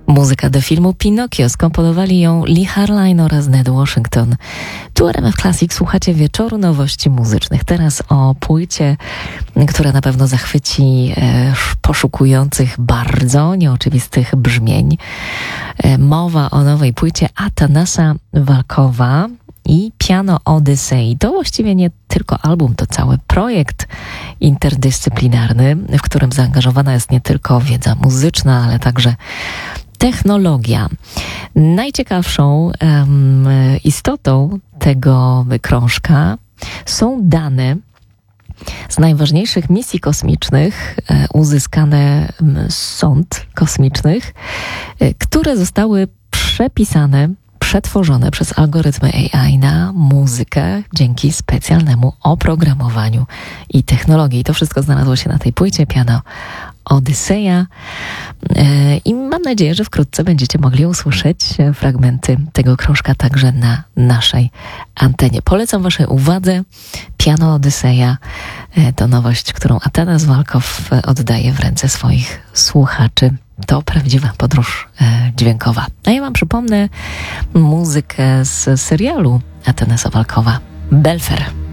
Muzyka do filmu Pinokio. Skomponowali ją Lee Harline oraz Ned Washington. Tu RMF Classic, słuchacie wieczoru nowości muzycznych. Teraz o płycie, która na pewno zachwyci poszukujących bardzo nieoczywistych brzmień. Mowa o nowej płycie Atanasa Walkowa i Piano Odyssey. To właściwie nie tylko album, to cały projekt interdyscyplinarny, w którym zaangażowana jest nie tylko wiedza muzyczna, ale także technologia. Najciekawszą istotą tego krążka są dane z najważniejszych misji kosmicznych uzyskane z sond kosmicznych, które zostały przetworzone przez algorytmy AI na muzykę dzięki specjalnemu oprogramowaniu i technologii. I to wszystko znalazło się na tej płycie Piano Odyseja i mam nadzieję, że wkrótce będziecie mogli usłyszeć fragmenty tego krążka także na naszej antenie. Polecam waszej uwadze Piano Odyseja. To nowość, którą Atanas Walkow oddaje w ręce swoich słuchaczy. To prawdziwa podróż dźwiękowa. A ja wam przypomnę muzykę z serialu Atanasa Walkowa Belfer.